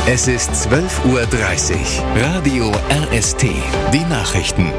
Es ist 12:30 Uhr. Radio RST. Die Nachrichten.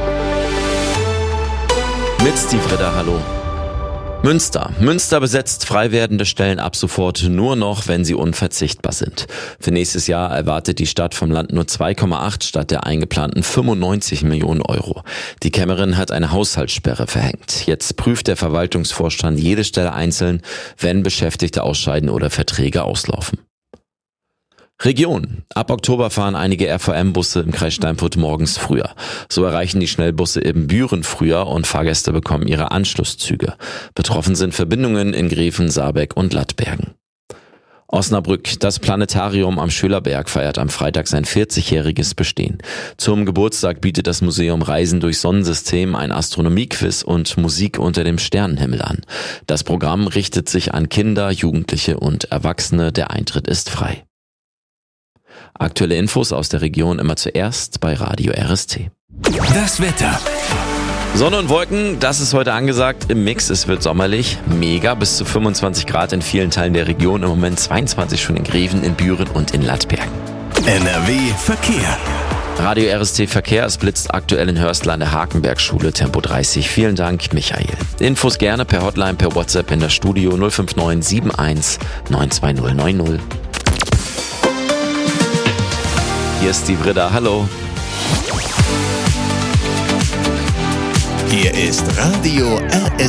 Mit Steve Ritter, hallo. Münster besetzt frei werdende Stellen ab sofort nur noch, wenn sie unverzichtbar sind. Für nächstes Jahr erwartet die Stadt vom Land nur 2,8 statt der eingeplanten 95 Millionen Euro. Die Kämmerin hat eine Haushaltssperre verhängt. Jetzt prüft der Verwaltungsvorstand jede Stelle einzeln, wenn Beschäftigte ausscheiden oder Verträge auslaufen. Region. Ab Oktober fahren einige RVM-Busse im Kreis Steinfurt morgens früher. So erreichen die Schnellbusse eben Büren früher und Fahrgäste bekommen ihre Anschlusszüge. Betroffen sind Verbindungen in Greven, Saarbeck und Lattbergen. Osnabrück. Das Planetarium am Schölerberg feiert am Freitag sein 40-jähriges Bestehen. Zum Geburtstag bietet das Museum Reisen durch Sonnensystem, ein Astronomiequiz und Musik unter dem Sternenhimmel an. Das Programm richtet sich an Kinder, Jugendliche und Erwachsene. Der Eintritt ist frei. Aktuelle Infos aus der Region immer zuerst bei Radio RST. Das Wetter. Sonne und Wolken, das ist heute angesagt im Mix. Es wird sommerlich, mega, bis zu 25 Grad in vielen Teilen der Region. Im Moment 22 schon in Greven, in Büren und in Lattbergen. NRW Verkehr. Radio RST Verkehr, es blitzt aktuell in Hörstel an der Hakenbergschule, Tempo 30. Vielen Dank, Michael. Infos gerne per Hotline, per WhatsApp in das Studio 059 71 92090. Hier ist Steve Ritter, hallo. Hier ist Radio RST.